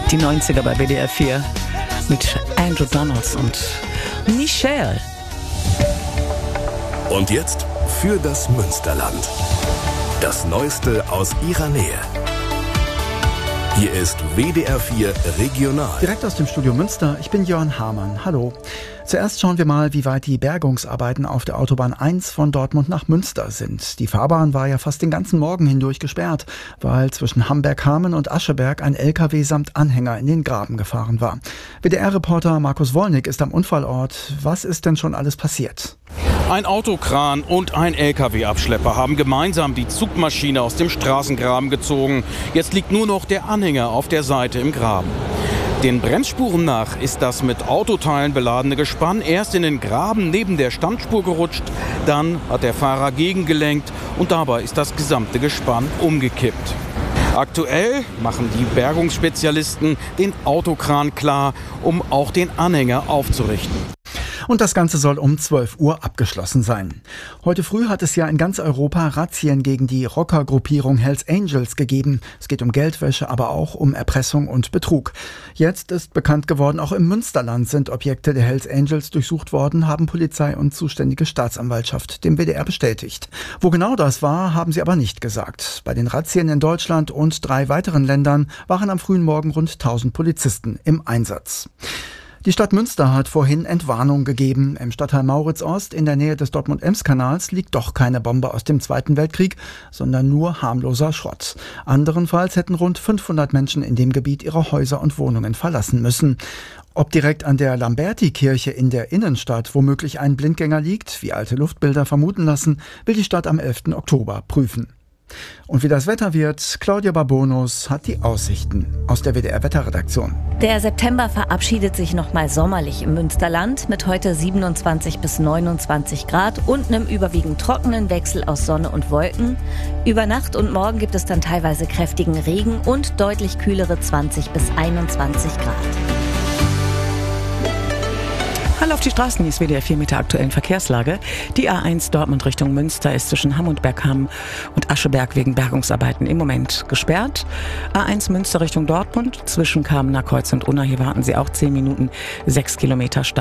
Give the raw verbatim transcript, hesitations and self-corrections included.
Die neunziger bei W D R vier mit Andrew Donalds und Michelle. Und jetzt für das Münsterland. Das Neueste aus ihrer Nähe. Hier ist W D R vier Regional. Direkt aus dem Studio Münster, ich bin Jörn Hamann. Hallo. Zuerst schauen wir mal, wie weit die Bergungsarbeiten auf der Autobahn eins von Dortmund nach Münster sind. Die Fahrbahn war ja fast den ganzen Morgen hindurch gesperrt, weil zwischen Hamberg-Hamen und Ascheberg ein L K W samt Anhänger in den Graben gefahren war. W D R-Reporter Markus Wollnick ist am Unfallort. Was ist denn schon alles passiert? Ein Autokran und ein L K W-Abschlepper haben gemeinsam die Zugmaschine aus dem Straßengraben gezogen. Jetzt liegt nur noch der Anhänger auf der Seite im Graben. Den Bremsspuren nach ist das mit Autoteilen beladene Gespann erst in den Graben neben der Standspur gerutscht. Dann hat der Fahrer gegengelenkt und dabei ist das gesamte Gespann umgekippt. Aktuell machen die Bergungsspezialisten den Autokran klar, um auch den Anhänger aufzurichten. Und das Ganze soll um zwölf Uhr abgeschlossen sein. Heute früh hat es ja in ganz Europa Razzien gegen die Rockergruppierung Hells Angels gegeben. Es geht um Geldwäsche, aber auch um Erpressung und Betrug. Jetzt ist bekannt geworden, auch im Münsterland sind Objekte der Hells Angels durchsucht worden, haben Polizei und zuständige Staatsanwaltschaft dem W D R bestätigt. Wo genau das war, haben sie aber nicht gesagt. Bei den Razzien in Deutschland und drei weiteren Ländern waren am frühen Morgen rund tausend Polizisten im Einsatz. Die Stadt Münster hat vorhin Entwarnung gegeben. Im Stadtteil Mauritz-Ost in der Nähe des Dortmund-Ems-Kanals liegt doch keine Bombe aus dem Zweiten Weltkrieg, sondern nur harmloser Schrott. Anderenfalls hätten rund fünfhundert Menschen in dem Gebiet ihre Häuser und Wohnungen verlassen müssen. Ob direkt an der Lamberti-Kirche in der Innenstadt womöglich ein Blindgänger liegt, wie alte Luftbilder vermuten lassen, will die Stadt am elften Oktober prüfen. Und wie das Wetter wird, Claudia Babonus hat die Aussichten aus der W D R-Wetterredaktion. Der September verabschiedet sich nochmal sommerlich im Münsterland mit heute siebenundzwanzig bis neunundzwanzig Grad und einem überwiegend trockenen Wechsel aus Sonne und Wolken. Über Nacht und morgen gibt es dann teilweise kräftigen Regen und deutlich kühlere zwanzig bis einundzwanzig Grad. Hallo auf die Straßen, hier ist W D R vier mit der aktuellen Verkehrslage. Die A eins Dortmund Richtung Münster ist zwischen Hamm und Berghamen und Ascheberg wegen Bergungsarbeiten im Moment gesperrt. A eins Münster Richtung Dortmund zwischen Kamener Kreuz und Unna, hier warten Sie auch zehn Minuten, sechs Kilometer Stau.